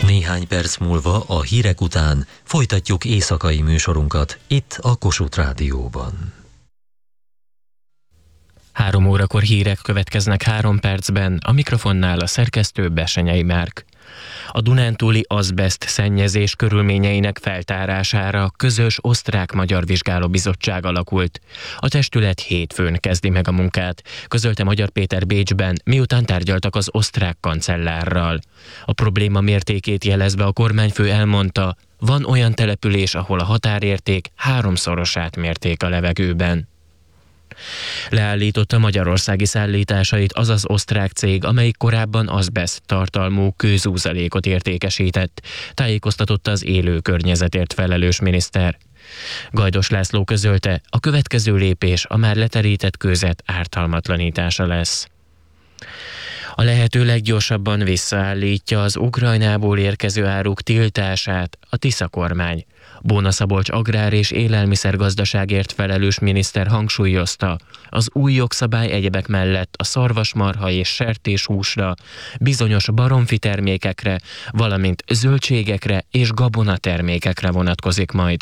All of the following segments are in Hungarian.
Néhány perc múlva a hírek után folytatjuk éjszakai műsorunkat itt a Kossuth Rádióban. 3 órakor hírek következnek 3 percben, a mikrofonnál a szerkesztő Bessenyei Márk. A dunántúli azbeszt szennyezés körülményeinek feltárására közös osztrák-magyar vizsgálóbizottság alakult. A testület hétfőn kezdi meg a munkát, közölte Magyar Péter Bécsben, miután tárgyaltak az osztrák kancellárral. A probléma mértékét jelezve a kormányfő elmondta, van olyan település, ahol a határérték 3-szorosát mérték a levegőben. Leállította magyarországi szállításait az az osztrák cég, amelyik korábban azbeszt tartalmú kőzúzalékot értékesített, tájékoztatott az élő környezetért felelős miniszter. Gajdos László közölte, a következő lépés a már leterített kőzet ártalmatlanítása lesz. A lehető leggyorsabban visszaállítja az Ukrajnából érkező áruk tiltását a Tisza kormány. Bóna Szabolcs agrár- és élelmiszergazdaságért felelős miniszter hangsúlyozta, az új jogszabály egyebek mellett a szarvasmarha és sertéshúsra, bizonyos baromfi termékekre, valamint zöldségekre és gabonatermékekre vonatkozik majd.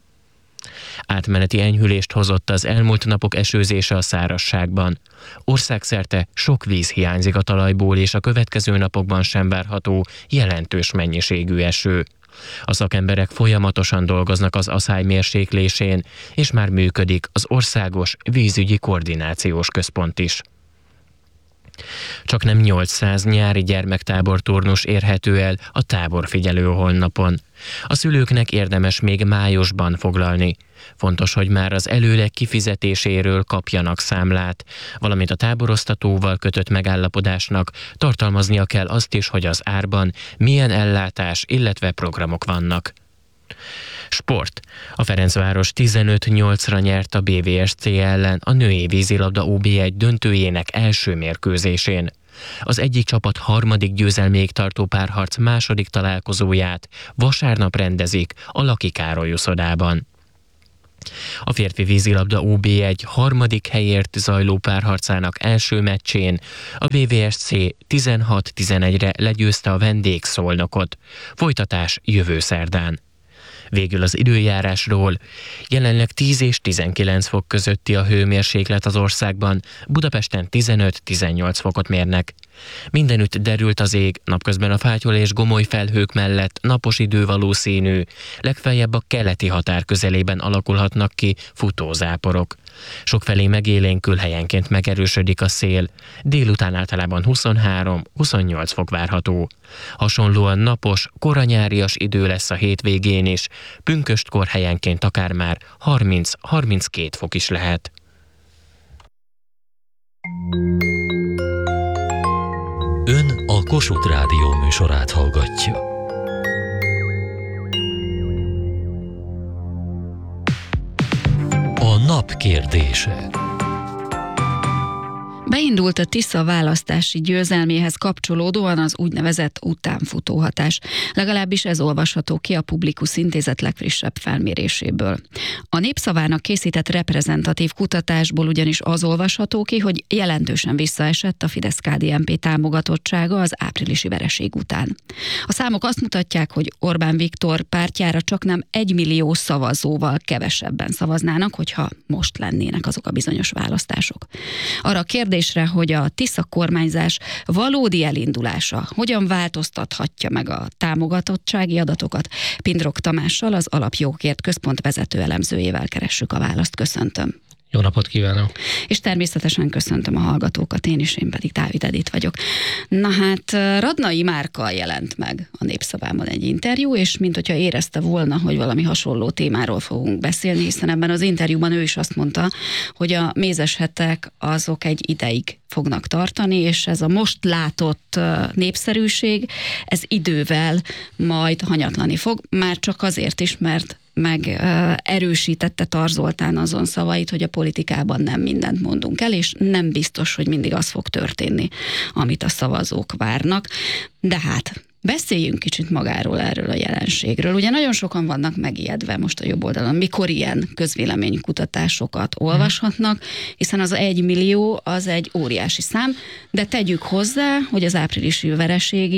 Átmeneti enyhülést hozott az elmúlt napok esőzése a szárazságban. Országszerte sok víz hiányzik a talajból, és a következő napokban sem várható jelentős mennyiségű eső. A szakemberek folyamatosan dolgoznak az aszály mérséklésén, és már működik az Országos Vízügyi Koordinációs Központ is. Csaknem 800 nyári gyermektáborturnus érhető el a táborfigyelő honlapon. A szülőknek érdemes még májusban foglalni. Fontos, hogy már az előleg kifizetéséről kapjanak számlát, valamint a táboroztatóval kötött megállapodásnak tartalmaznia kell azt is, hogy az árban milyen ellátás, illetve programok vannak. Sport. A Ferencváros 15-8-ra nyert a BVSC ellen a női vízilabda OB1 döntőjének első mérkőzésén. Az egyik csapat harmadik győzelméig tartó párharc második találkozóját vasárnap rendezik a Laki Károly uszodában. A férfi vízilabda OB1 harmadik helyért zajló párharcának első meccsén a VVSC 16-11-re legyőzte a vendég Szolnokot. Folytatás jövő szerdán. Végül az időjárásról. Jelenleg 10 és 19 fok közötti a hőmérséklet az országban, Budapesten 15-18 fokot mérnek. Mindenütt derült az ég, napközben a fátyol és gomoly felhők mellett napos idő valószínű, legfeljebb a keleti határ közelében alakulhatnak ki futózáporok. Sokfelé megélénkül, helyenként megerősödik a szél, délután általában 23-28 fok várható. Hasonlóan napos, koranyárias idő lesz a hétvégén is, pünköstkor helyenként akár már 30-32 fok is lehet. Ön a Kossuth Rádió műsorát hallgatja. A nap kérdése. Beindult a Tisza választási győzelméhez kapcsolódóan az úgynevezett utánfutóhatás. Legalábbis ez olvasható ki a Publikus Intézet legfrissebb felméréséből. A Népszavának készített reprezentatív kutatásból ugyanis az olvasható ki, hogy jelentősen visszaesett a Fidesz-KDNP támogatottsága az áprilisi vereség után. A számok azt mutatják, hogy Orbán Viktor pártjára csaknem 1 millió szavazóval kevesebben szavaznának, hogyha most lennének azok a bizonyos választások. Arra a kérdésre, hogy a Tisza kormányzás valódi elindulása hogyan változtathatja meg a támogatottsági adatokat, Pindrok Tamással, az Alapjogokért Központ vezető elemzőjével keressük a választ. Köszöntöm. Jó napot kívánok! És természetesen köszöntöm a hallgatókat, én pedig Dávid Edit vagyok. Na hát, Radnai Márkkal jelent meg a Népszavában egy interjú, és mint hogyha érezte volna, hogy valami hasonló témáról fogunk beszélni, hiszen ebben az interjúban ő is azt mondta, hogy a mézes hetek azok egy ideig fognak tartani, és ez a most látott népszerűség, ez idővel majd hanyatlani fog, már csak azért is, mert meg erősítette Tar Zoltán azon szavait, hogy a politikában nem mindent mondunk el, és nem biztos, hogy mindig az fog történni, amit a szavazók várnak. De hát beszéljünk kicsit magáról, erről a jelenségről. Ugye nagyon sokan vannak megijedve most a jobb oldalon, mikor ilyen közvéleménykutatásokat olvashatnak, hiszen az 1 millió az egy óriási szám, de tegyük hozzá, hogy az áprilisi vereség is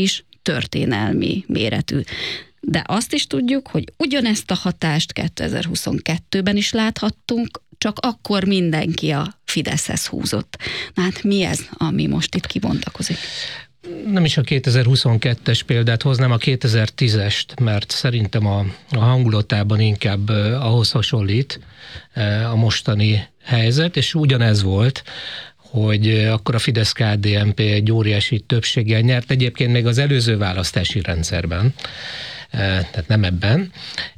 történelmi méretű. De azt is tudjuk, hogy ugyanezt a hatást 2022-ben is láthattunk, csak akkor mindenki a Fideszhez húzott. Na hát mi ez, ami most itt kibontakozik? Nem is a 2022-es példát hoznám, a 2010-est, mert szerintem a hangulatában inkább ahhoz hasonlít a mostani helyzet, és ugyanez volt, hogy akkor a Fidesz-KDNP egy óriási többséggel nyert, egyébként még az előző választási rendszerben, tehát nem ebben,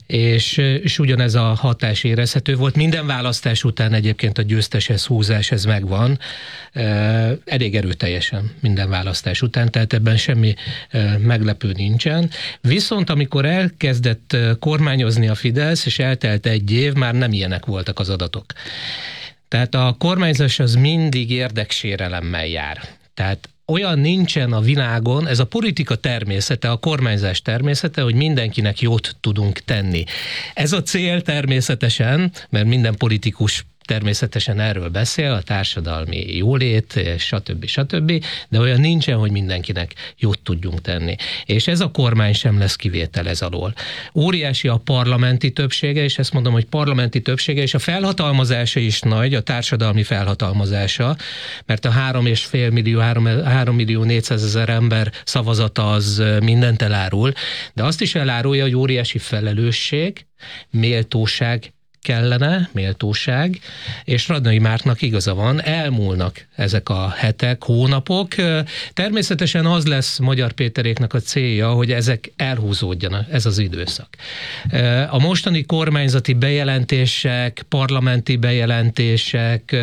és ugyanez a hatás érezhető volt. Minden választás után egyébként a győzteshez húzás, ez megvan, elég erőteljesen minden választás után, tehát ebben semmi meglepő nincsen. Viszont amikor elkezdett kormányozni a Fidesz, és eltelt egy év, már nem ilyenek voltak az adatok. Tehát a kormányzás az mindig érdeksérelemmel jár. Tehát olyan nincsen a világon, ez a politika természete, a kormányzás természete, hogy mindenkinek jót tudunk tenni. Ez a cél természetesen, mert minden politikus természetesen erről beszél, a társadalmi jólét, stb. De olyan nincsen, hogy mindenkinek jót tudjunk tenni. És ez a kormány sem lesz kivétel ez alól. Óriási a parlamenti többsége, és ezt mondom, hogy parlamenti többsége, és a felhatalmazása is nagy, a társadalmi felhatalmazása, mert a 3,5 millió, 3 millió 400 000 ember szavazata az mindent elárul, de azt is elárulja, hogy óriási felelősség, méltóság kellene, méltóság, és Radnai Márknak igaza van, elmúlnak ezek a hetek, hónapok. Természetesen az lesz Magyar Péteréknek a célja, hogy ezek elhúzódjanak, ez az időszak. A mostani kormányzati bejelentések, parlamenti bejelentések,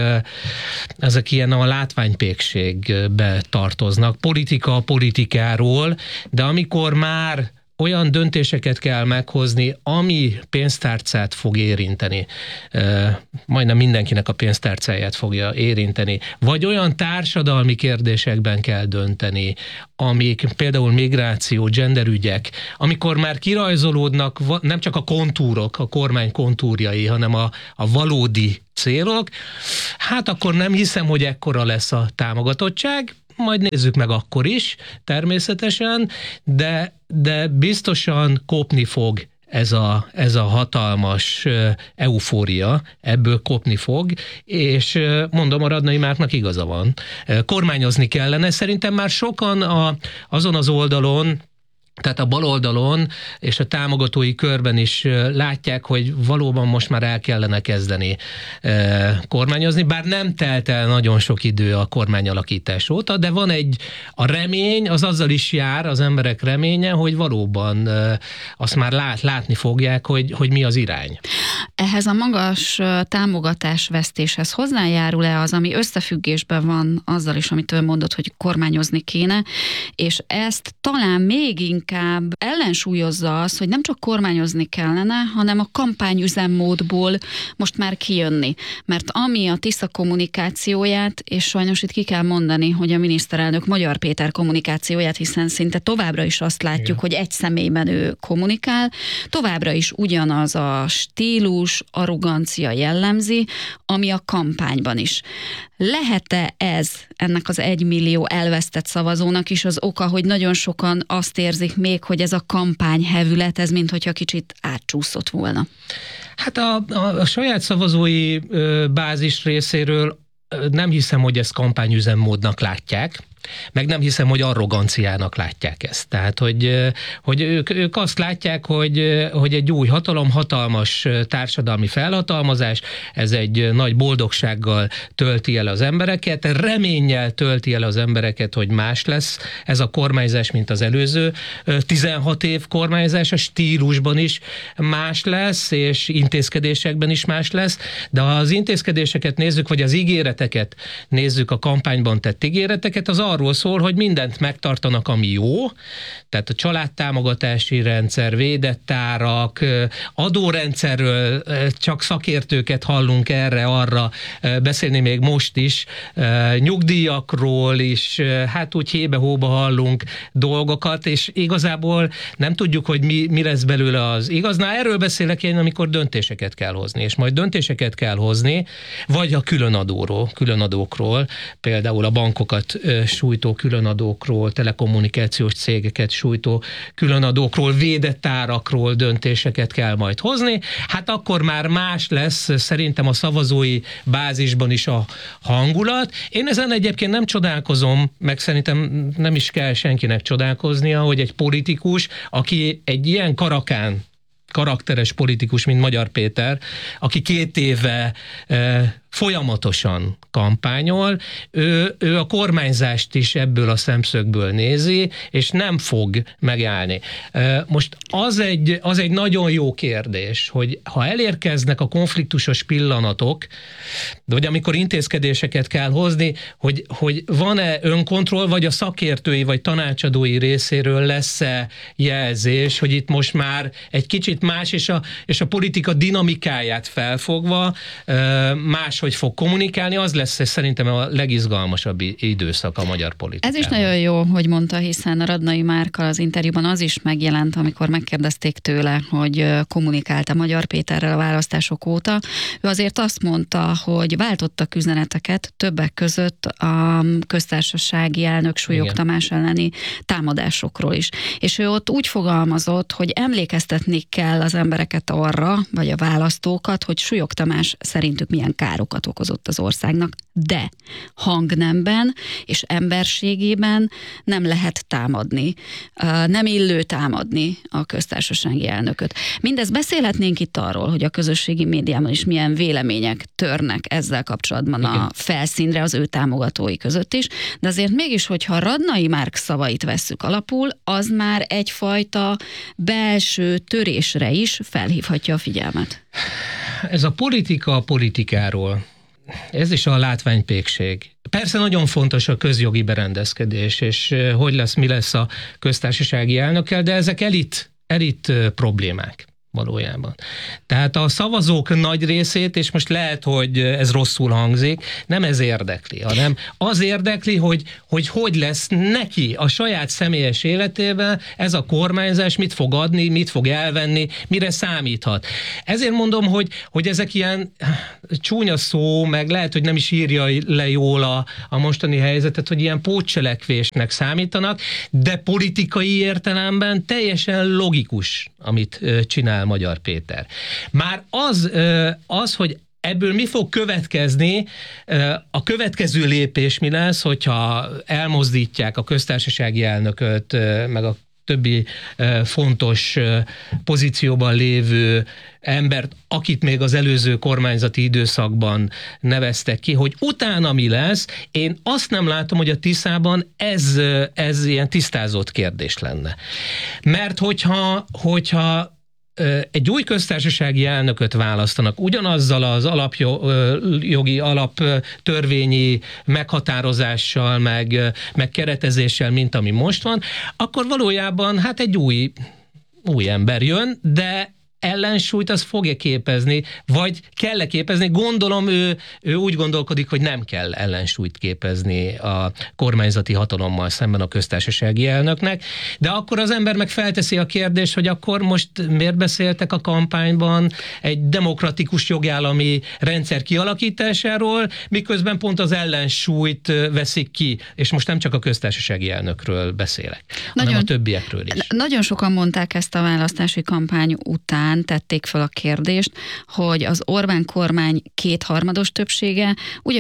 ezek ilyen a látványpékségbe tartoznak. Politika a politikáról, de amikor már olyan döntéseket kell meghozni, ami pénztárcát fog érinteni, majdnem mindenkinek a pénztárcáját fogja érinteni, vagy olyan társadalmi kérdésekben kell dönteni, amik például migráció, genderügyek, amikor már kirajzolódnak nem csak a kontúrok, a kormány kontúrjai, hanem a valódi célok, hát akkor nem hiszem, hogy ekkora lesz a támogatottság, majd nézzük meg akkor is, természetesen, de biztosan kopni fog ez a hatalmas eufória, ebből kopni fog, és mondom, a Radnai Márknak igaza van. Kormányozni kellene, szerintem már sokan azon az oldalon, tehát a baloldalon és a támogatói körben is látják, hogy valóban most már el kellene kezdeni kormányozni, bár nem telt el nagyon sok idő a kormányalakítás óta, de van a remény, az azzal is jár, az emberek reménye, hogy valóban azt már látni fogják, hogy mi az irány. Ehhez a magas támogatásvesztéshez hozzájárul-e az, ami összefüggésben van azzal is, amit ön mondott, hogy kormányozni kéne, és ezt talán még inkább ellensúlyozza az, hogy nem csak kormányozni kellene, hanem a kampányüzemmódból most már kijönni. Mert ami a Tisza kommunikációját, és sajnos itt ki kell mondani, hogy a miniszterelnök Magyar Péter kommunikációját, hiszen szinte továbbra is azt látjuk, hogy egy személyben ő kommunikál, továbbra is ugyanaz a stílus, arrogancia jellemzi, ami a kampányban is. Lehet-e ez ennek az 1 millió elvesztett szavazónak is az oka, hogy nagyon sokan azt érzik még, hogy ez a kampányhevület, ez minthogyha kicsit átcsúszott volna? Hát a saját szavazói bázis részéről nem hiszem, hogy ezt kampányüzemmódnak látják, meg nem hiszem, hogy arroganciának látják ezt. Tehát, hogy ők azt látják, hogy egy új hatalom, hatalmas társadalmi felhatalmazás, ez egy nagy boldogsággal tölti el az embereket, reménnyel tölti el az embereket, hogy más lesz ez a kormányzás, mint az előző 16 év kormányzás, a stílusban is más lesz, és intézkedésekben is más lesz, de ha az intézkedéseket nézzük, vagy az ígéreteket nézzük, a kampányban tett ígéreteket, az arról szól, hogy mindent megtartanak, ami jó, tehát a családtámogatási rendszer, védett árak, adórendszerről csak szakértőket hallunk erre-arra beszélni még most is, nyugdíjakról is, hát úgy hébe-hóba hallunk dolgokat, és igazából nem tudjuk, hogy mi lesz belőle az igaz. Na, erről beszélek én, amikor döntéseket kell hozni, és majd döntéseket kell hozni, vagy a különadókról, például a bankokat sújtó különadókról, telekommunikációs cégeket sújtó különadókról, védett árakról döntéseket kell majd hozni, hát akkor már más lesz szerintem a szavazói bázisban is a hangulat. Én ezen egyébként nem csodálkozom, meg szerintem nem is kell senkinek csodálkoznia, hogy egy politikus, aki egy ilyen karakteres politikus, mint Magyar Péter, aki 2 éve folyamatosan kampányol, ő a kormányzást is ebből a szemszögből nézi, és nem fog megállni. Most az egy nagyon jó kérdés, hogy ha elérkeznek a konfliktusos pillanatok, vagy amikor intézkedéseket kell hozni, hogy van-e önkontroll, vagy a szakértői, vagy tanácsadói részéről lesz-e jelzés, hogy itt most már egy kicsit más, és a politika dinamikáját felfogva máshogy fog kommunikálni, az lesz szerintem a legizgalmasabb időszak a magyar politikában. Ez is nagyon jó, hogy mondta, hiszen a Radnai Márkkal az interjúban az is megjelent, amikor megkérdezték tőle, hogy kommunikált a Magyar Péterrel a választások óta. Ő azért azt mondta, hogy váltottak üzeneteket, többek között a köztársasági elnök Súlyog Tamás elleni támadásokról is. És ő ott úgy fogalmazott, hogy emlékeztetni kell az embereket arra, vagy a választókat, hogy Súlyog Tamás szerintük milyen károkat okozott az országnak, de hangnemben és emberségében nem lehet támadni, nem illő támadni a köztársasági elnököt. Mindezt beszélhetnénk itt arról, hogy a közösségi médiában is milyen vélemények törnek ezzel kapcsolatban a felszínre az ő támogatói között is, de azért mégis, hogyha Radnai Márk szavait vesszük alapul, az már egyfajta belső törésre is felhívhatja a figyelmet. Ez a politika a politikáról. Ez is a látványpékség. Persze nagyon fontos a közjogi berendezkedés, és mi lesz a köztársasági elnökkel, de ezek elit problémák valójában. Tehát a szavazók nagy részét, és most lehet, hogy ez rosszul hangzik, nem ez érdekli, hanem az érdekli, hogy lesz neki a saját személyes életében ez a kormányzás, mit fog adni, mit fog elvenni, mire számíthat. Ezért mondom, hogy ezek ilyen csúnya szó, meg lehet, hogy nem is írja le jól a mostani helyzetet, hogy ilyen pótcselekvésnek számítanak, de politikai értelemben teljesen logikus, amit csinál Magyar Péter. Már az, hogy ebből mi fog következni, a következő lépés mi lesz, hogyha elmozdítják a köztársasági elnököt, meg a többi fontos pozícióban lévő embert, akit még az előző kormányzati időszakban neveztek ki, hogy utána mi lesz, én azt nem látom, hogy a Tiszában ez ilyen tisztázott kérdés lenne. Mert hogyha egy új köztársasági elnököt választanak ugyanazzal az alapjogi, alaptörvényi meghatározással, meg keretezéssel, mint ami most van, akkor valójában hát egy új ember jön, de ellensúlyt az fogja képezni, vagy kell-e képezni? Gondolom ő úgy gondolkodik, hogy nem kell ellensúlyt képezni a kormányzati hatalommal szemben a köztársasági elnöknek, de akkor az ember meg felteszi a kérdést, hogy akkor most miért beszéltek a kampányban egy demokratikus jogállami rendszer kialakításáról, miközben pont az ellensúlyt veszik ki, és most nem csak a köztársasági elnökről beszélek, hanem a többiekről is. Nagyon sokan mondták ezt a választási kampány után, tették fel a kérdést, hogy az Orbán kormány 2/3 többsége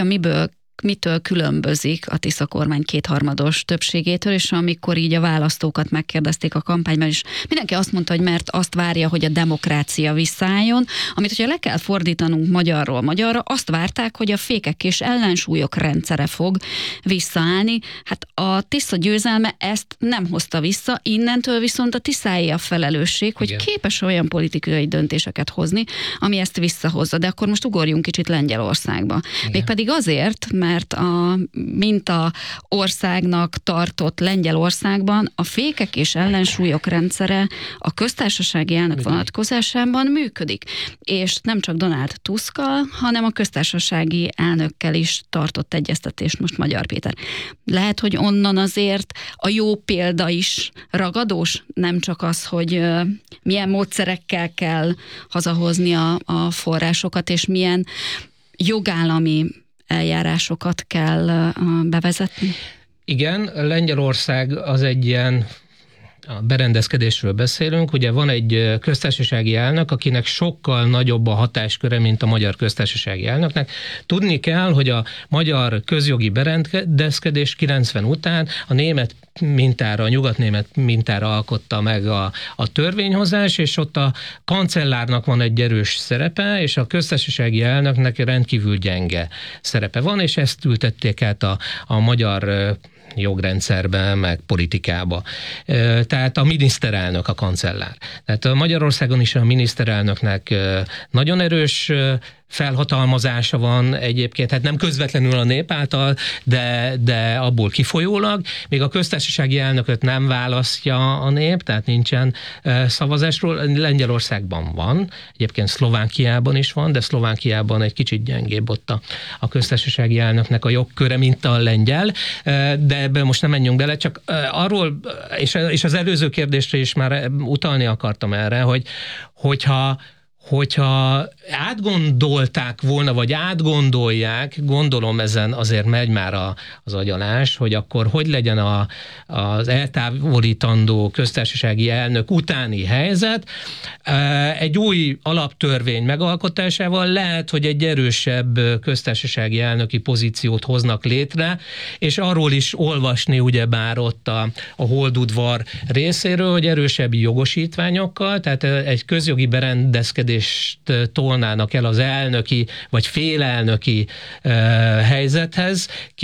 mitől különbözik a Tisza kormány 2/3 többségétől, és amikor így a választókat megkérdezték a kampányban is, mindenki azt mondta, hogy mert azt várja, hogy a demokrácia visszaálljon, amit hogyha le kell fordítanunk magyarról magyarra, azt várták, hogy a fékek és ellensúlyok rendszere fog visszaállni. Hát a Tisza győzelme ezt nem hozta vissza, innentől viszont a Tiszáé a felelősség, hogy képes olyan politikai döntéseket hozni, ami ezt visszahozza. De akkor most ugorjunk kicsit Lengyelországba. Mégpedig azért, mert a minta országnak tartott Lengyelországban a fékek és ellensúlyok rendszere a köztársasági elnök vonatkozásában működik. És nem csak Donald Tuskkal, hanem a köztársasági elnökkel is tartott egyeztetést most Magyar Péter. Lehet, hogy onnan azért a jó példa is ragadós, nem csak az, hogy milyen módszerekkel kell hazahozni a forrásokat, és milyen jogállami eljárásokat kell bevezetni? Igen, Lengyelország az egy ilyen, a berendezkedésről beszélünk, ugye van egy köztársasági elnök, akinek sokkal nagyobb a hatásköre, mint a magyar köztársasági elnöknek. Tudni kell, hogy a magyar közjogi berendezkedés 90 után a német mintára, a nyugatnémet mintára alkotta meg a törvényhozás, és ott a kancellárnak van egy erős szerepe, és a köztársasági elnöknek rendkívül gyenge szerepe van, és ezt ültették át a magyar jogrendszerbe, meg politikába. Tehát a miniszterelnök a kancellár. Tehát Magyarországon is a miniszterelnöknek nagyon erős felhatalmazása van egyébként, hát nem közvetlenül a nép által, de abból kifolyólag. Még a köztársasági elnököt nem választja a nép, tehát nincsen szavazásról. Lengyelországban van, egyébként Szlovákiában is van, de Szlovákiában egy kicsit gyengébb ott a köztársasági elnöknek a jogköre, mint a lengyel, de ebben most nem menjünk bele, csak arról, és az előző kérdésre is már utalni akartam erre, hogyha átgondolták volna, vagy átgondolják, gondolom ezen azért megy már az agyalás, hogy akkor hogy legyen az eltávolítandó köztársasági elnök utáni helyzet. Egy új alaptörvény megalkotásával lehet, hogy egy erősebb köztársasági elnöki pozíciót hoznak létre, és arról is olvasni ugyebár ott a holdudvar részéről, hogy erősebb jogosítványokkal, tehát egy közjogi berendezkedés tolnának el az elnöki vagy félelnöki helyzethez,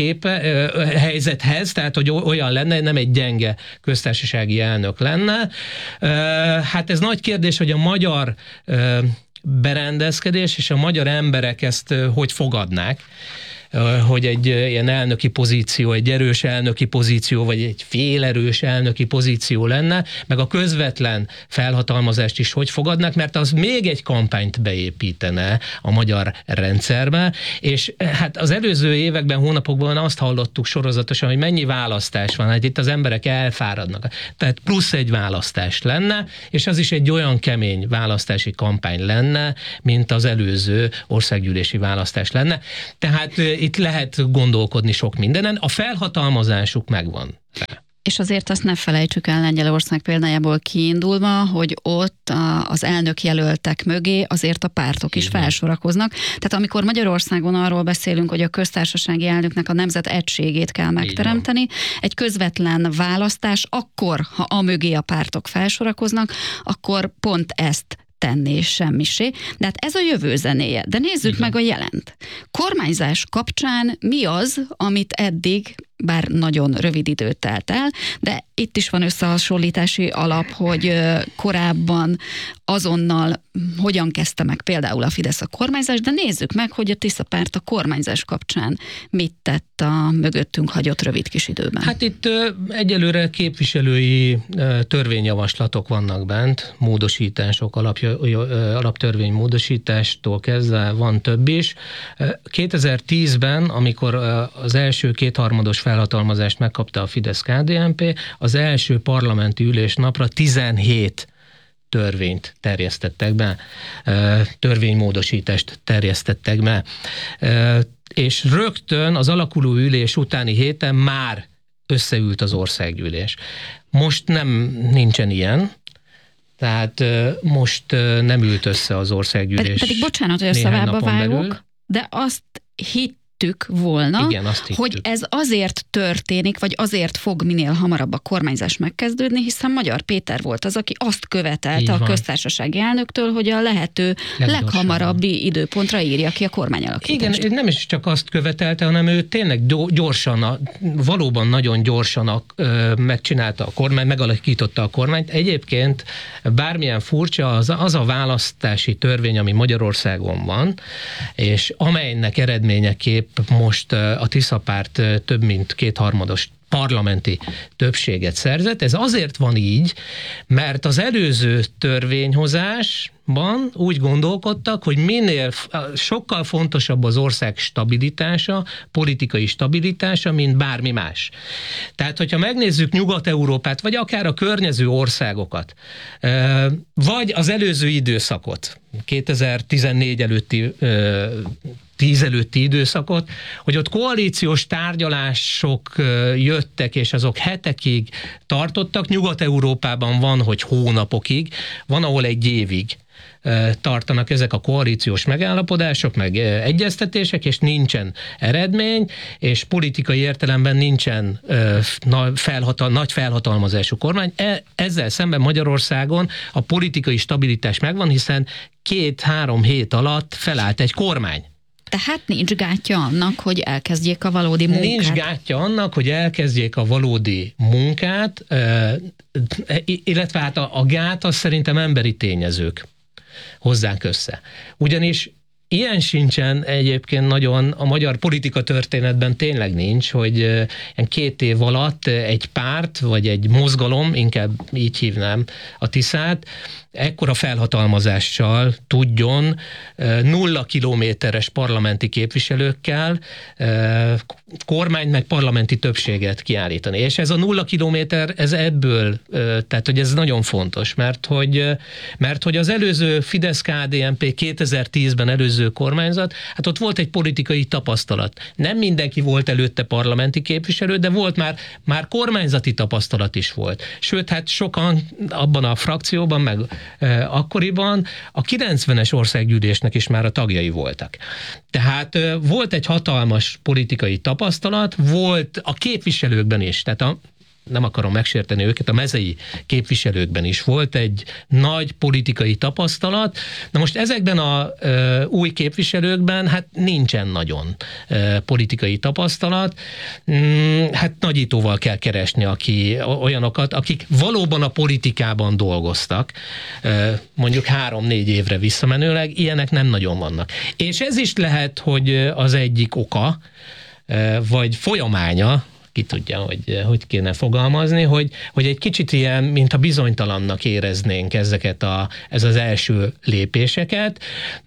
tehát hogy olyan lenne, nem egy gyenge köztársasági elnök lenne. Hát ez nagy kérdés, hogy a magyar berendezkedés és a magyar emberek ezt hogy fogadnák, hogy egy ilyen elnöki pozíció, egy erős elnöki pozíció, vagy egy félerős elnöki pozíció lenne, meg a közvetlen felhatalmazást is hogy fogadnak, mert az még egy kampányt beépítene a magyar rendszerbe, és hát az előző években, hónapokban azt hallottuk sorozatosan, hogy mennyi választás van, hát itt az emberek elfáradnak. Tehát plusz egy választás lenne, és az is egy olyan kemény választási kampány lenne, mint az előző országgyűlési választás lenne. Tehát itt lehet gondolkodni sok mindenen, a felhatalmazásuk megvan rá. És azért azt ne felejtsük el Lengyelország példájából kiindulva, hogy ott az elnök jelöltek mögé azért a pártok is felsorakoznak. Tehát amikor Magyarországon arról beszélünk, hogy a köztársasági elnöknek a nemzet egységét kell megteremteni, egy közvetlen választás, akkor, ha a mögé a pártok felsorakoznak, akkor pont ezt tenni semmisé. De hát ez a jövő zenéje. De nézzük meg a jelent. Kormányzás kapcsán mi az, amit eddig, bár nagyon rövid időt telt el, de itt is van összehasonlítási alap, hogy korábban azonnal hogyan kezdte meg például a Fidesz a kormányzást, de nézzük meg, hogy a Tisza párt a kormányzás kapcsán mit tett a mögöttünk hagyott rövid kis időben. Hát itt egyelőre képviselői törvényjavaslatok vannak bent, módosítások, alaptörvény módosítástól kezdve van több is. 2010-ben, amikor az első kétharmados felhatalmazást megkapta a Fidesz-KDNP, az első parlamenti ülésnapra 17 törvényt terjesztettek be, törvénymódosítást terjesztettek be. És rögtön az alakuló ülés utáni héten már összeült az országgyűlés. Most nincsen ilyen, tehát most nem ült össze az országgyűlés. Pedig bocsánat, hogy a szavába vágok, de azt volna, igen, hogy ez azért történik, vagy azért fog minél hamarabb a kormányzás megkezdődni, hiszen Magyar Péter volt az, aki azt követelte a köztársasági elnöktől, hogy a lehető leghamarabbi időpontra írja ki a kormányalakítást. Igen, nem is csak azt követelte, hanem ő tényleg gyorsan, valóban nagyon gyorsan megcsinálta a kormány, megalakította a kormányt. Egyébként bármilyen furcsa, az a választási törvény, ami Magyarországon van, és amelynek eredményeképp most a Tisza párt több mint kétharmados parlamenti többséget szerzett. Ez azért van így, mert az előző törvényhozásban úgy gondolkodtak, hogy sokkal fontosabb az ország stabilitása, politikai stabilitása, mint bármi más. Tehát, hogyha megnézzük Nyugat-Európát, vagy akár a környező országokat, vagy az előző időszakot, 2014 előtti 2010 előtti időszakot, hogy ott koalíciós tárgyalások jöttek, és azok hetekig tartottak. Nyugat-Európában van, hogy hónapokig, van, ahol egy évig tartanak ezek a koalíciós megállapodások, meg egyeztetések, és nincsen eredmény, és politikai értelemben nincsen nagy felhatalmazású kormány. Ezzel szemben Magyarországon a politikai stabilitás megvan, hiszen 2-3 hét alatt felállt egy kormány. Tehát nincs gátja annak, hogy elkezdjék a valódi munkát. Nincs gátja annak, hogy elkezdjék a valódi munkát, illetve hát a gát az szerintem emberi tényezők hozzánk össze. Ugyanis ilyen sincsen egyébként nagyon, a magyar politika történetben tényleg nincs, hogy 2 év alatt egy párt, vagy egy mozgalom, inkább így hívnám a Tiszát, ekkora felhatalmazással tudjon 0 kilométeres parlamenti képviselőkkel kormányt meg parlamenti többséget kiállítani. És ez a 0 kilométer, ez ebből, tehát hogy ez nagyon fontos, mert hogy az előző Fidesz-KDNP 2010-ben előző kormányzat, hát ott volt egy politikai tapasztalat. Nem mindenki volt előtte parlamenti képviselő, de volt már kormányzati tapasztalat is volt. Sőt, hát sokan abban a frakcióban, meg akkoriban a 90-es országgyűlésnek is már a tagjai voltak. Tehát volt egy hatalmas politikai tapasztalat, volt a képviselőkben is, tehát nem akarom megsérteni őket, a mezei képviselőkben is volt egy nagy politikai tapasztalat. Na most ezekben a új képviselőkben hát nincsen nagyon politikai tapasztalat. Hát nagyítóval kell keresni olyanokat, akik valóban a politikában dolgoztak, mondjuk 3-4 évre visszamenőleg, ilyenek nem nagyon vannak. És ez is lehet, hogy az egyik oka, vagy folyamánya, ki tudja, hogy kéne fogalmazni, hogy egy kicsit ilyen, mintha bizonytalannak éreznénk ez az első lépéseket.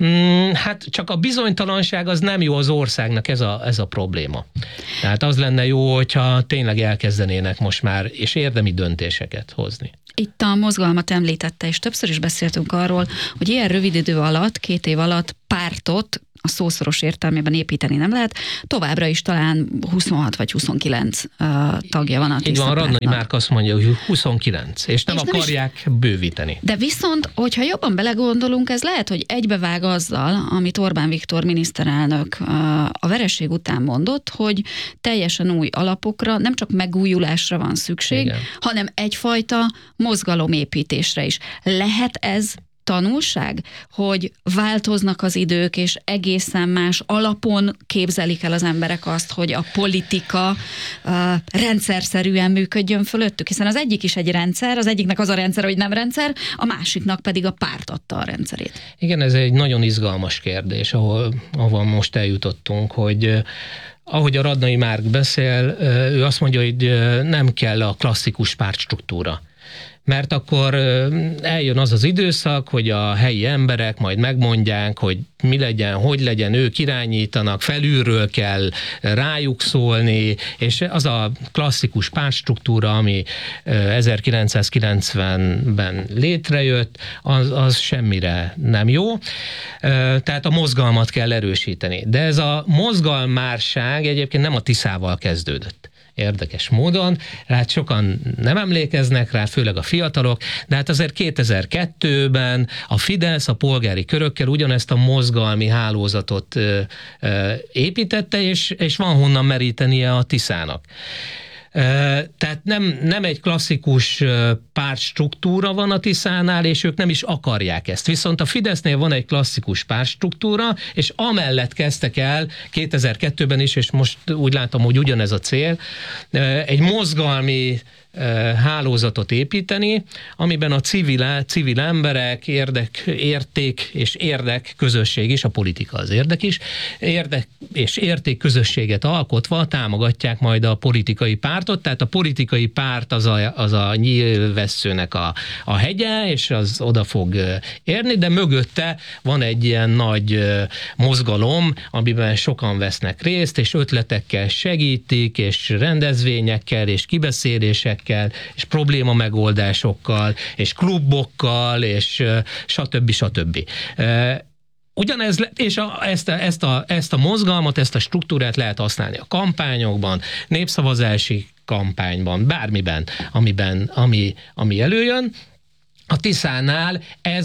Hát csak a bizonytalanság az nem jó az országnak, ez a probléma. Tehát az lenne jó, hogyha tényleg elkezdenének most már, és érdemi döntéseket hozni. Itt a mozgalmat említette, és többször is beszéltünk arról, hogy ilyen rövid idő alatt, 2 év alatt pártot a szószoros értelmében építeni nem lehet. Továbbra is talán 26 vagy 29 tagja van a Tisza. Így van, Radnai Márk azt mondja, hogy 29, és nem akarják bővíteni. De viszont, hogyha jobban belegondolunk, ez lehet, hogy egybevág azzal, amit Orbán Viktor miniszterelnök a vereség után mondott, hogy teljesen új alapokra, nem csak megújulásra van szükség, igen, hanem egyfajta mozgalomépítésre is. Lehet ez tanulság, hogy változnak az idők, és egészen más alapon képzelik el az emberek azt, hogy a politika rendszerszerűen működjön fölöttük, hiszen az egyik is egy rendszer, az egyiknek az a rendszer, hogy nem rendszer, a másiknak pedig a párt adta a rendszerét. Igen, ez egy nagyon izgalmas kérdés, ahol most eljutottunk, hogy ahogy a Radnai Márk beszél, ő azt mondja, hogy nem kell a klasszikus pártstruktúra. Mert akkor eljön az időszak, hogy a helyi emberek majd megmondják, hogy mi legyen, hogy legyen, ők irányítanak, felülről kell rájuk szólni, és az a klasszikus pártstruktúra, ami 1990-ben létrejött, az semmire nem jó. Tehát a mozgalmat kell erősíteni. De ez a mozgalmárság egyébként nem a Tiszával kezdődött. Érdekes módon, hát sokan nem emlékeznek rá, főleg a fiatalok, de hát azért 2002-ben a Fidesz a polgári körökkel ugyanezt a mozgalmi hálózatot építette, és van honnan merítenie a Tiszának. Tehát nem egy klasszikus pártstruktúra van a Tiszánál, és ők nem is akarják ezt. Viszont a Fidesznél van egy klasszikus pártstruktúra, és amellett kezdtek el 2002-ben is, és most úgy látom, hogy ugyanez a cél, egy mozgalmi hálózatot építeni, amiben a civil emberek, érték és érdek közösség is, a politika az érdek is, érdek és érték közösséget alkotva támogatják majd a politikai pártot, tehát a politikai párt az a nyílvesszőnek a hegye, és az oda fog érni, de mögötte van egy ilyen nagy mozgalom, amiben sokan vesznek részt, és ötletekkel segítik, és rendezvényekkel, és kibeszélésekkel, és probléma megoldásokkal, és klubokkal, és stb. Ugyanez, és ezt a mozgalmat, ezt a struktúrát lehet használni a kampányokban, népszavazási kampányban, bármiben, ami előjön. A Tiszánál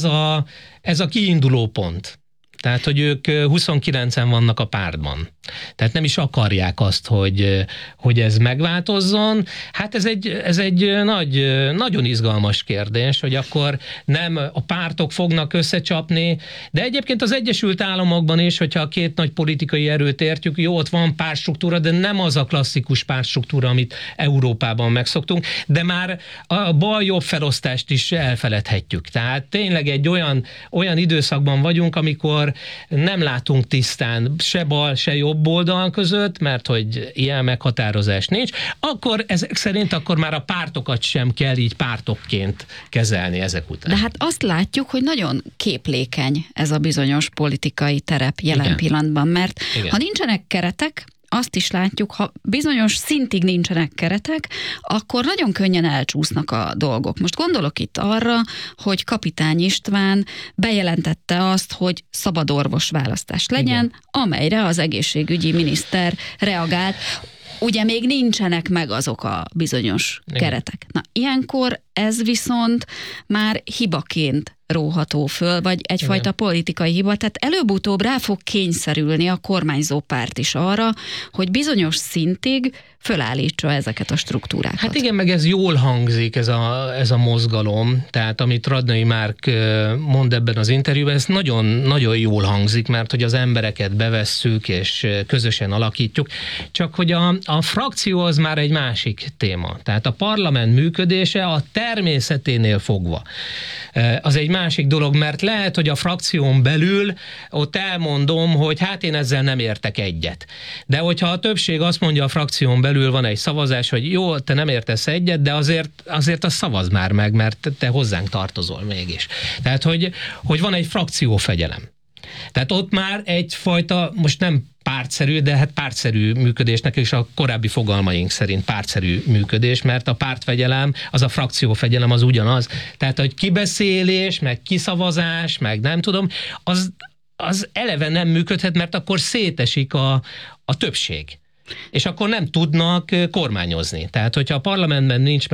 ez a kiinduló pont. Tehát, hogy ők 29-en vannak a pártban. Tehát nem is akarják azt, hogy ez megváltozzon. Hát ez egy nagyon izgalmas kérdés, hogy akkor nem a pártok fognak összecsapni, de egyébként az Egyesült Államokban is, hogyha a két nagy politikai erőt értjük, jó, ott van pártstruktúra, de nem az a klasszikus pártstruktúra, amit Európában megszoktunk, de már a bal-jobb felosztást is elfeledhetjük. Tehát tényleg egy olyan időszakban vagyunk, amikor nem látunk tisztán se bal, se jobb oldal között, mert hogy ilyen meghatározás nincs, akkor ezek szerint akkor már a pártokat sem kell így pártokként kezelni ezek után. De hát azt látjuk, hogy nagyon képlékeny ez a bizonyos politikai terep jelen pillanatban, mert ha nincsenek keretek, azt is látjuk, ha bizonyos szintig nincsenek keretek, akkor nagyon könnyen elcsúsznak a dolgok. Most gondolok itt arra, hogy Kapitány István bejelentette azt, hogy szabad orvosválasztás legyen, amelyre az egészségügyi miniszter reagált. Ugye még nincsenek meg azok a bizonyos keretek. Na, ilyenkor ez viszont már hibaként róható föl, vagy egyfajta politikai hiba, tehát előbb-utóbb rá fog kényszerülni a kormányzó párt is arra, hogy bizonyos szintig fölállítsa ezeket a struktúrákat. Hát igen, meg ez jól hangzik, ez a mozgalom, tehát amit Radnai Márk mond ebben az interjúban, ez nagyon, nagyon jól hangzik, mert hogy az embereket bevesszük, és közösen alakítjuk, csak hogy a frakció az már egy másik téma. Tehát a parlament működése a természeténél fogva. Az egy másik dolog, mert lehet, hogy a frakción belül ott elmondom, hogy hát én ezzel nem értek egyet. De hogyha a többség azt mondja, a frakción belül van egy szavazás, hogy jó, te nem értesz egyet, de azért azt szavaz már meg, mert te hozzánk tartozol mégis. Tehát, hogy van egy frakciófegyelem. Tehát ott már egyfajta, most nem pártszerű, de hát pártszerű működésnek és a korábbi fogalmaink szerint pártszerű működés, mert a pártfegyelem, az a frakciófegyelem az ugyanaz. Tehát, hogy kibeszélés, meg kiszavazás, meg nem tudom, az eleve nem működhet, mert akkor szétesik a többség. És akkor nem tudnak kormányozni. Tehát, hogyha a parlamentben nincs